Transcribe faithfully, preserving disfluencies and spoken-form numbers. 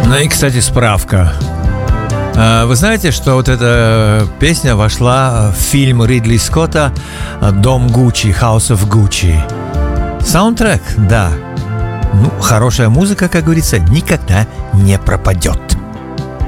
Ну и, кстати, справка. Вы знаете, что вот эта песня вошла в фильм Ридли Скотта «Дом Гуччи», «House of Gucci». Саундтрек, да. Ну, хорошая музыка, как говорится, никогда не пропадет.